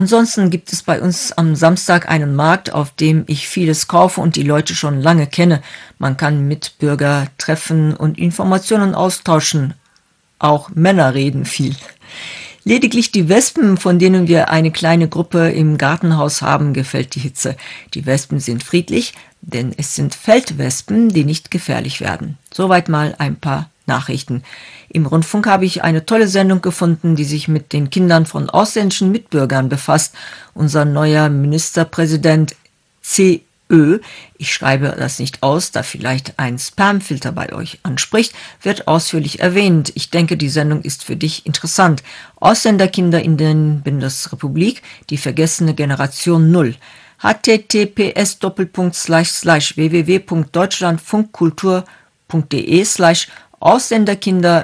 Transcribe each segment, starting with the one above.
Ansonsten gibt es bei uns am Samstag einen Markt, auf dem ich vieles kaufe und die Leute schon lange kenne. Man kann Mitbürger treffen und Informationen austauschen. Auch Männer reden viel. Lediglich die Wespen, von denen wir eine kleine Gruppe im Gartenhaus haben, gefällt die Hitze. Die Wespen sind friedlich, denn es sind Feldwespen, die nicht gefährlich werden. Soweit mal ein paar Nachrichten. Im Rundfunk habe ich eine tolle Sendung gefunden, die sich mit den Kindern von ausländischen Mitbürgern befasst. Unser neuer Ministerpräsident CÖ, ich schreibe das nicht aus, da vielleicht ein Spamfilter bei euch anspricht, wird ausführlich erwähnt. Ich denke, die Sendung ist für dich interessant. Ausländerkinder in der Bundesrepublik, die vergessene Generation Null. https://www.deutschlandfunkkultur.de/Ausländerkinder-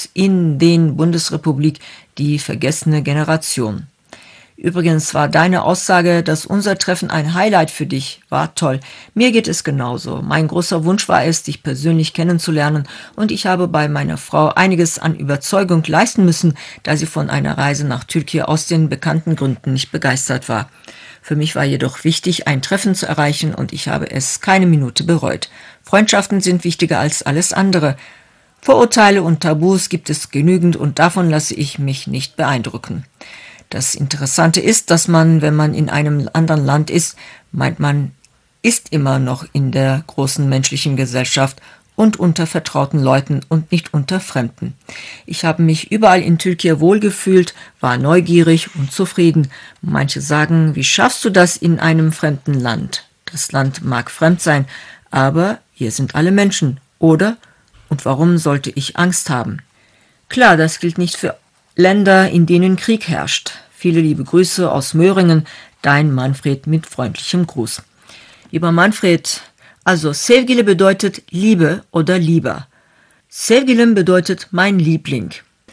in den Bundesrepublik die vergessene Generation. Übrigens war deine Aussage, dass unser Treffen ein Highlight für dich war, toll. Mir geht es genauso. Mein großer Wunsch war es, dich persönlich kennenzulernen und ich habe bei meiner Frau einiges an Überzeugung leisten müssen, da sie von einer Reise nach Türkei aus den bekannten Gründen nicht begeistert war. Für mich war jedoch wichtig, ein Treffen zu erreichen und ich habe es keine Minute bereut. Freundschaften sind wichtiger als alles andere. Vorurteile und Tabus gibt es genügend und davon lasse ich mich nicht beeindrucken. Das Interessante ist, dass man, wenn man in einem anderen Land ist, meint man, ist immer noch in der großen menschlichen Gesellschaft und unter vertrauten Leuten und nicht unter Fremden. Ich habe mich überall in Türkei wohlgefühlt, war neugierig und zufrieden. Manche sagen, wie schaffst du das in einem fremden Land? Das Land mag fremd sein, aber wir sind alle Menschen, oder? Und warum sollte ich Angst haben? Klar, das gilt nicht für Länder, in denen Krieg herrscht. Viele liebe Grüße aus Möhringen, dein Manfred mit freundlichem Gruß. Lieber Manfred, also Sevgili bedeutet Liebe oder Lieber. Sevgilim bedeutet mein Liebling.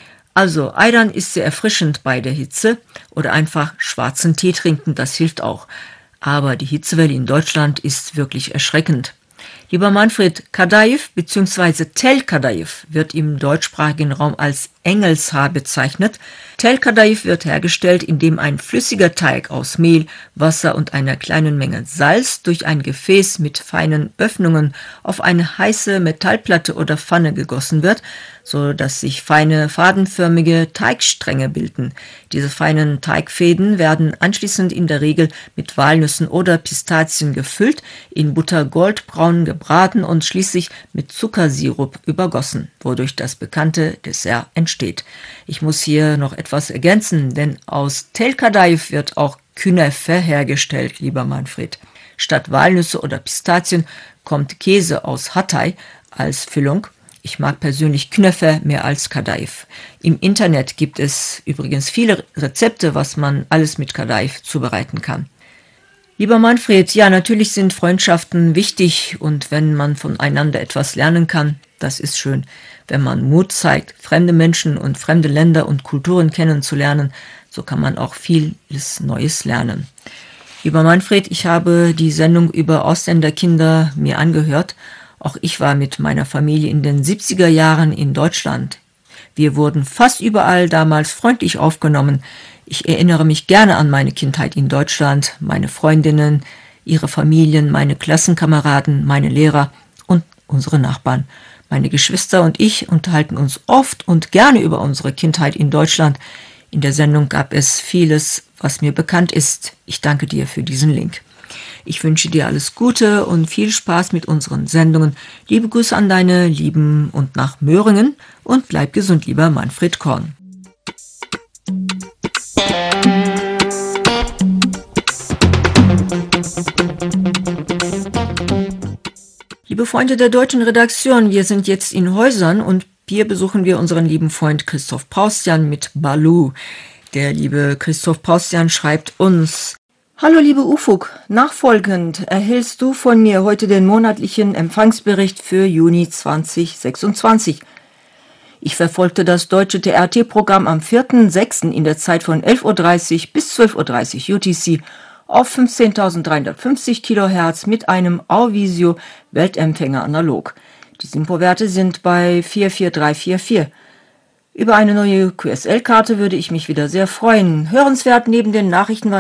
Also Ayran ist sehr erfrischend bei der Hitze oder einfach schwarzen Tee trinken, das hilft auch. Aber die Hitzewelle in Deutschland ist wirklich erschreckend. Lieber Manfred, Kadayıf bzw. Tel Kadayıf wird im deutschsprachigen Raum als Engelshaar bezeichnet. Tel Kadayıf wird hergestellt, indem ein flüssiger Teig aus Mehl, Wasser und einer kleinen Menge Salz durch ein Gefäß mit feinen Öffnungen auf eine heiße Metallplatte oder Pfanne gegossen wird, so dass sich feine fadenförmige Teigstränge bilden. Diese feinen Teigfäden werden anschließend in der Regel mit Walnüssen oder Pistazien gefüllt, in Butter goldbraun gebraten und schließlich mit Zuckersirup übergossen, wodurch das bekannte Dessert entsteht. Ich muss hier noch etwas ergänzen, denn aus Tel Kadayıf wird auch Künefe hergestellt, lieber Manfred. Statt Walnüsse oder Pistazien kommt Käse aus Hatay als Füllung. Ich mag persönlich Künefe mehr als Kadayıf. Im Internet gibt es übrigens viele Rezepte, was man alles mit Kadayıf zubereiten kann. Lieber Manfred, ja, natürlich sind Freundschaften wichtig und wenn man voneinander etwas lernen kann, das ist schön. Wenn man Mut zeigt, fremde Menschen und fremde Länder und Kulturen kennenzulernen, so kann man auch vieles Neues lernen. Lieber Manfred, ich habe die Sendung über Ausländerkinder mir angehört. Auch ich war mit meiner Familie in den 70er Jahren in Deutschland. Wir wurden fast überall damals freundlich aufgenommen. Ich erinnere mich gerne an meine Kindheit in Deutschland, meine Freundinnen, ihre Familien, meine Klassenkameraden, meine Lehrer und unsere Nachbarn. Meine Geschwister und ich unterhalten uns oft und gerne über unsere Kindheit in Deutschland. In der Sendung gab es vieles, was mir bekannt ist. Ich danke dir für diesen Link. Ich wünsche dir alles Gute und viel Spaß mit unseren Sendungen. Liebe Grüße an deine Lieben und nach Möhringen und bleib gesund, lieber Manfred Korn. Liebe Freunde der deutschen Redaktion, wir sind jetzt in Häusern und hier besuchen wir unseren lieben Freund Christoph Paustian mit Baloo. Der liebe Christoph Paustian schreibt uns: Hallo liebe Ufuk, nachfolgend erhältst du von mir heute den monatlichen Empfangsbericht für Juni 2026. Ich verfolgte das deutsche TRT-Programm am 4.6. in der Zeit von 11.30 Uhr bis 12.30 Uhr UTC auf 15.350 kHz mit einem Auvisio Weltempfänger analog. Die Simpo-Werte sind bei 44344. Über eine neue QSL-Karte würde ich mich wieder sehr freuen. Hörenswert neben den Nachrichten war